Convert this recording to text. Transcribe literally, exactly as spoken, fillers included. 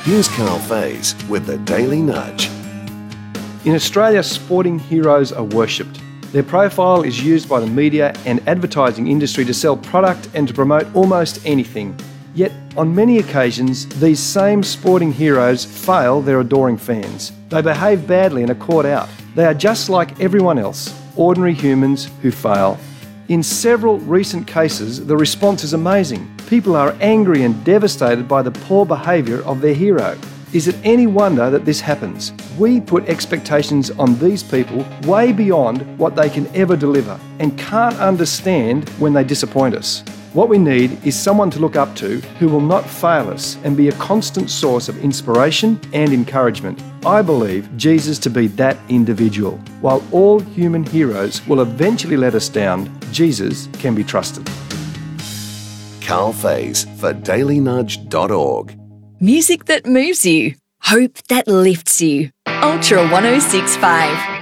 Here's Carl Faze with the Daily Nudge. In Australia, sporting heroes are worshipped. Their profile is used by the media and advertising industry to sell product and to promote almost anything. Yet, on many occasions, these same sporting heroes fail their adoring fans. They behave badly and are caught out. They are just like everyone else, ordinary humans who fail. In several recent cases, the response is amazing. People are angry and devastated by the poor behaviour of their hero. Is it any wonder that this happens? We put expectations on these people way beyond what they can ever deliver and can't understand when they disappoint us. What we need is someone to look up to who will not fail us and be a constant source of inspiration and encouragement. I believe Jesus to be that individual. While all human heroes will eventually let us down, Jesus can be trusted. Carl Faze for daily nudge dot org. Music that moves you. Hope that lifts you. Ultra one oh six point five.